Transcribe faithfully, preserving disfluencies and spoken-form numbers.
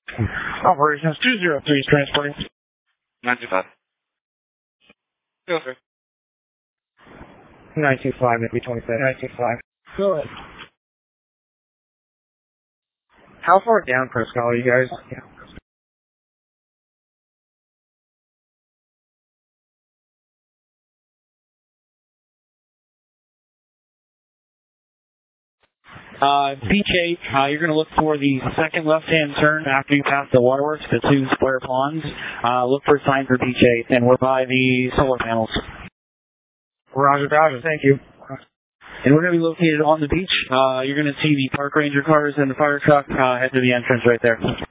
Operations two zero three is transporting. nine two five. Go, sir. nine two five, maybe twenty-five. nine two five. Go ahead. How far down Prescott are you guys? Yeah. Uh, Beach eight, uh, you're going to look for the second left-hand turn after you pass the waterworks, the two square ponds. Uh, look for a sign for Beach eight, and we're by the solar panels. Roger, Roger, thank you. And we're going to be located on the beach. Uh, you're going to see the park ranger cars and the fire truck uh, head to the entrance right there.